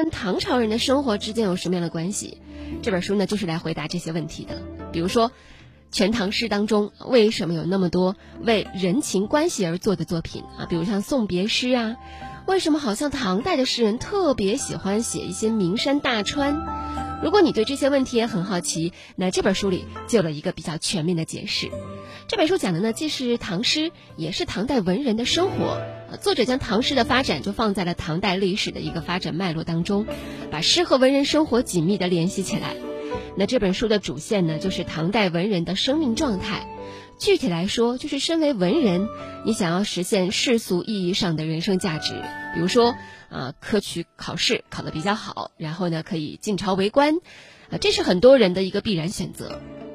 跟唐朝人的生活之间有什么样的关系？这本书呢，就是来回答这些问题的。比如说，全唐诗当中为什么有那么多为人情关系而做的作品啊？比如像送别诗啊，为什么好像唐代的诗人特别喜欢写一些名山大川？如果你对这些问题也很好奇，那这本书里就有了一个比较全面的解释。这本书讲的呢，既是唐诗，也是唐代文人的生活。作者将唐诗的发展就放在了唐代历史的一个发展脉络当中，把诗和文人生活紧密地联系起来。那这本书的主线呢，就是唐代文人的生命状态。具体来说，就是身为文人，你想要实现世俗意义上的人生价值，比如说科举考试考得比较好，然后呢可以进朝为官，这是很多人的一个必然选择。